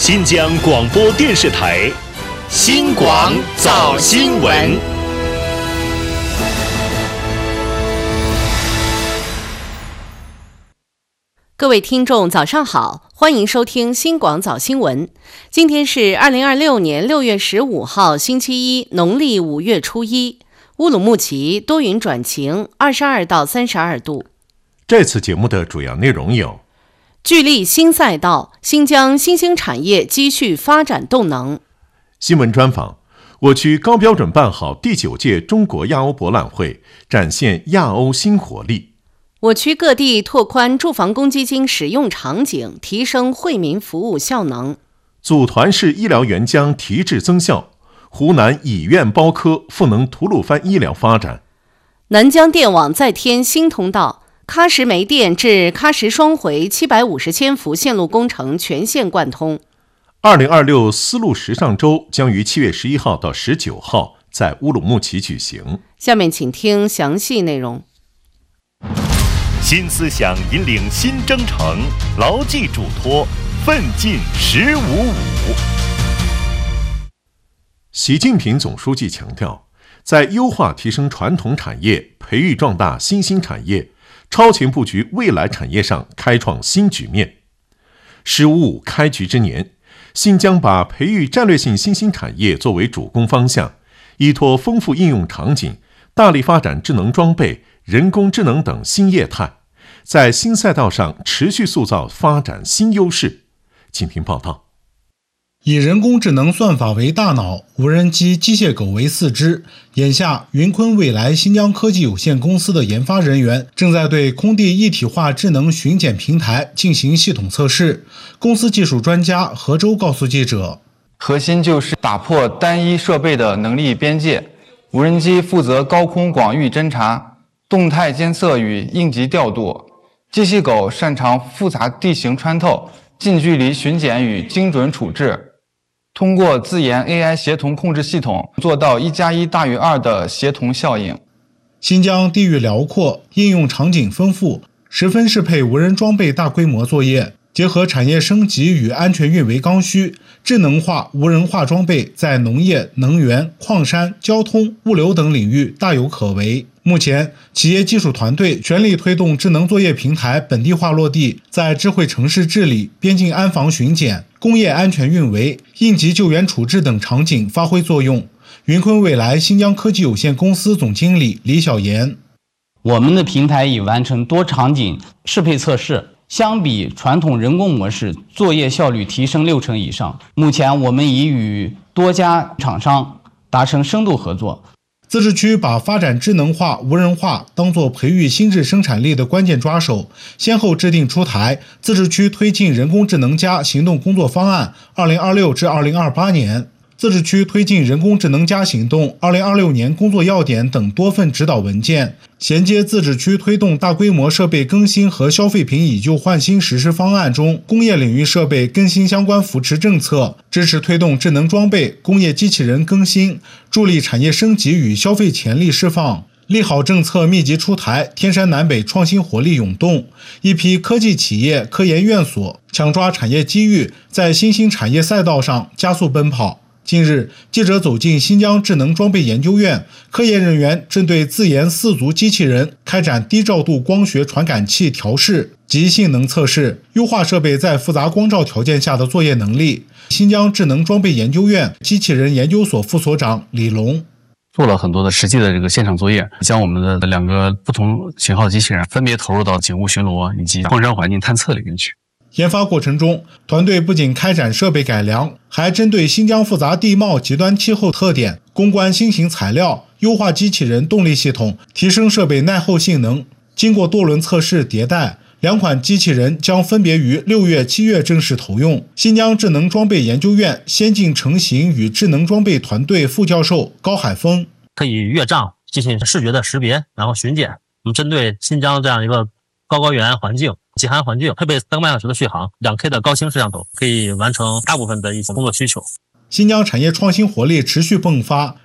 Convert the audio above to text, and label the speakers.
Speaker 1: 新疆广播电视台新广早新闻。
Speaker 2: 各位听众早上好，欢迎收听新广早新闻。今天是2026年6月15号星期一，农历5月初一。乌鲁木齐多云转晴，22到32度。
Speaker 3: 这次节目的主要内容有：
Speaker 2: 聚力新赛道，新疆新兴产业积蓄发展动能；
Speaker 3: 新闻专访，我区高标准办好第9届中国亚欧博览会，展现亚欧新活力；
Speaker 2: 我区各地拓宽住房公积金使用场景，提升惠民服务效能；
Speaker 3: 组团式医疗援疆提质增效，湖南以院包科赋能吐鲁番医疗发展；
Speaker 2: 南疆电网再添新通道，喀什煤电至喀什双回750千伏线路工程全线贯通。
Speaker 3: 2026丝路时尚周将于7月11号到19号在乌鲁木齐举行。
Speaker 2: 下面请听详细内容。
Speaker 1: 新思想引领新征程，牢记嘱托，奋进1055。
Speaker 3: 习近平总书记强调，在优化提升传统产业、培育壮大新兴产业、超前布局未来产业上开创新局面。1055开局之年，新疆把培育战略性新兴产业作为主攻方向，依托丰富应用场景，大力发展智能装备、人工智能等新业态，在新赛道上持续塑造发展新优势。请听报道。
Speaker 4: 以人工智能算法为大脑，无人机、机械狗为四肢。眼下，云坤未来新疆科技有限公司的研发人员正在对空地一体化智能巡检平台进行系统测试。公司技术专家何周告诉记者，
Speaker 5: 核心就是打破单一设备的能力边界。无人机负责高空广域侦察、动态监测与应急调度，机器狗擅长复杂地形穿透、近距离巡检与精准处置。通过自研 AI 协同控制系统，做到1+1大于2的协同效应。
Speaker 4: 新疆地域辽阔，应用场景丰富，十分适配无人装备大规模作业。结合产业升级与安全运维刚需，智能化、无人化装备在农业、能源、矿山、交通、物流等领域大有可为。目前，企业技术团队全力推动智能作业平台本地化落地，在智慧城市治理、边境安防巡检、工业安全运维、应急救援处置等场景发挥作用。云坤未来新疆科技有限公司总经理李小岩：
Speaker 6: 我们的平台已完成多场景适配测试，相比传统人工模式，作业效率提升60%以上。目前我们已与多家厂商达成深度合作。
Speaker 4: 自治区把发展智能化、无人化当作培育新质生产力的关键抓手，先后制定出台自治区推进人工智能行动工作方案2026至2028年、自治区推进人工智能行动2026年工作要点等多份指导文件，衔接自治区推动大规模设备更新和消费品以旧换新实施方案中工业领域设备更新相关扶持政策，支持推动智能装备、工业机器人更新，助力产业升级与消费潜力释放。利好政策密集出台，天山南北创新活力涌动，一批科技企业、科研院所抢抓产业机遇，在新兴产业赛道上加速奔跑。近日，记者走进新疆智能装备研究院，科研人员针对自研4足机器人开展低照度光学传感器调试及性能测试，优化设备在复杂光照条件下的作业能力。新疆智能装备研究院机器人研究所副所长李龙：
Speaker 7: 做了很多的实际的这个现场作业，将我们的2个不同型号的机器人分别投入到警务巡逻以及矿山环境探测里面去。
Speaker 4: 研发过程中，团队不仅开展设备改良，还针对新疆复杂地貌、极端气候特点，攻关新型材料，优化机器人动力系统，提升设备耐候性能。经过多轮测试迭代，2款机器人将分别于6月、7月正式投用。新疆智能装备研究院先进成型与智能装备团队副教授高海峰：
Speaker 8: 可以越障进行视觉的识别，然后巡检。我们针对新疆这样一个高原环境、极寒环境，配备3个半小时的续航，2K 的高清摄像头，可以完成大部分的一些工作需求。
Speaker 4: 新疆产业创新活力持续迸发，